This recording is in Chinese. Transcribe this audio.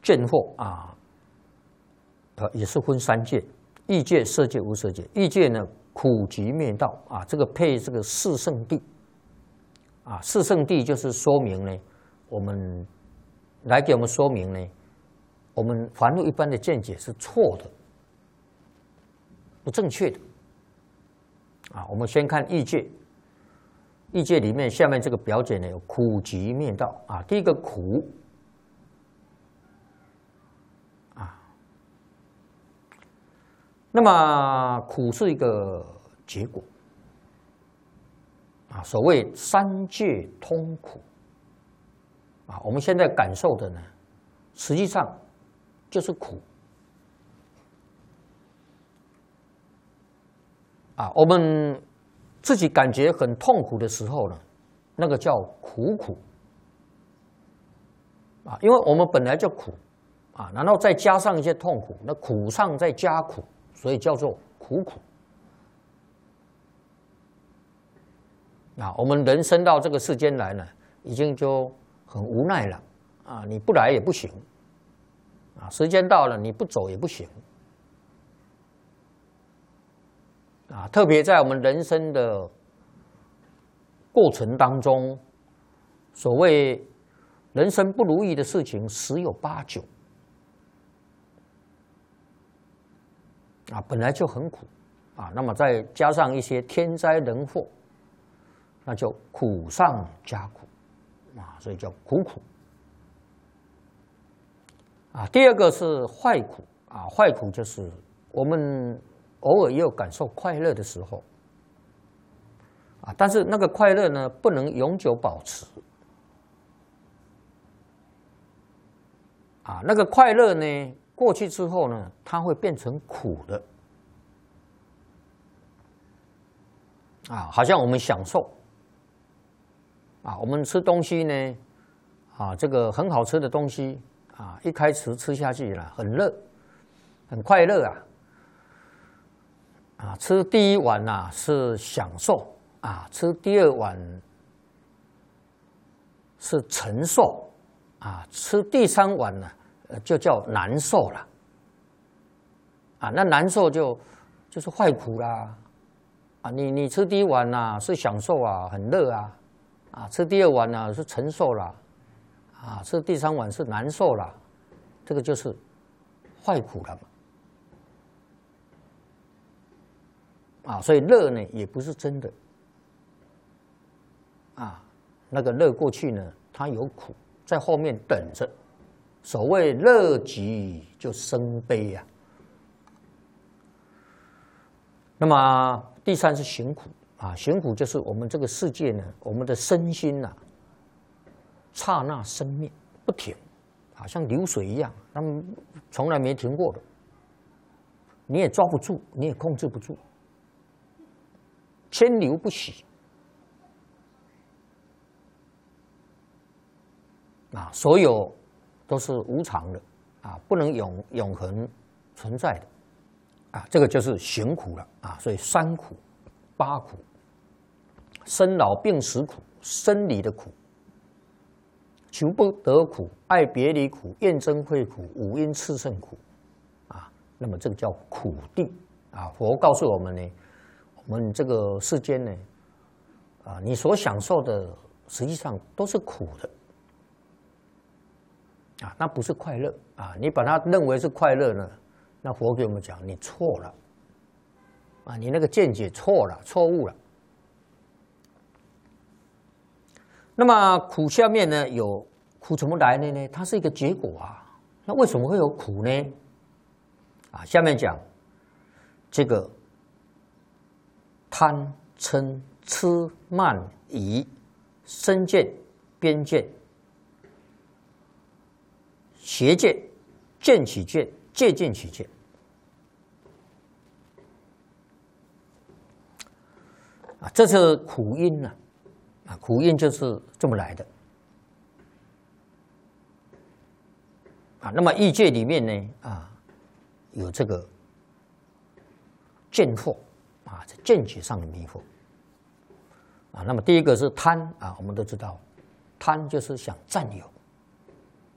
见惑啊，也是分三界：欲界、色界、无色界。欲界呢，苦集灭道啊，这个配这个四圣谛啊，四圣谛就是说明呢，我们来给我们说明呢，我们凡夫一般的见解是错的、不正确的啊。我们先看欲界，欲界里面下面这个表解呢，有苦集灭道啊。第一个苦啊，那么苦是一个结果啊。所谓三界通苦啊，我们现在感受的呢，实际上就是苦啊。我们自己感觉很痛苦的时候呢，那个叫苦啊，因为我们本来就苦啊，然后再加上一些痛苦，那苦上再加苦，所以叫做苦啊。我们人生到这个世间来呢，已经就很无奈了啊，你不来也不行啊，时间到了你不走也不行啊。特别在我们人生的过程当中，所谓人生不如意的事情十有八九啊，本来就很苦啊，那么再加上一些天灾人祸，那就苦上加苦啊，所以叫苦啊。第二个是坏苦啊，坏苦就是我们偶尔也有感受快乐的时候啊，但是那个快乐呢，不能永久保持啊。那个快乐呢，过去之后呢，它会变成苦的啊，好像我们享受啊，我们吃东西呢啊，这个很好吃的东西啊，一开始吃下去了很热，很快乐啊，吃第一碗呐是享受啊，吃第二碗是承受啊，吃第三碗呢就叫难受了啊。那难受就是坏苦啦啊。你吃第一碗呐是享受啊，很热啊，吃第二碗呢是承受啦啊，吃第三碗是难受啦，这个就是坏苦了嘛啊。所以乐呢也不是真的啊，那个乐过去呢，它有苦在后面等着。所谓乐极就生悲啊。那么第三是行苦啊，行苦就是我们这个世界呢，我们的身心呐，刹那生灭不停，好像流水一样，他们从来没停过的，你也抓不住，你也控制不住，千流不息啊，所有都是无常的啊，不能永恒存在的啊，这个就是行苦了啊。所以三苦、八苦：生老病死苦、生理的苦、求不得苦、爱别离苦、厌憎会苦、五阴炽盛苦啊。那么这个叫苦谛啊。佛告诉我们呢，我们这个世间呢啊，你所享受的实际上都是苦的啊，那不是快乐啊。你把它认为是快乐呢，那佛给我们讲你错了啊，你那个见解错了，错误了。那么苦下面呢，有苦怎么来的呢？它是一个结果啊。那为什么会有苦呢？啊，下面讲这个贪嗔痴慢疑身见边见邪见见起见戒见起见啊，这是苦因呢啊，苦因就是这么来的啊。那么欲界里面呢啊，有这个见惑啊，在见解上的迷惑啊。那么第一个是贪啊，我们都知道，贪就是想占有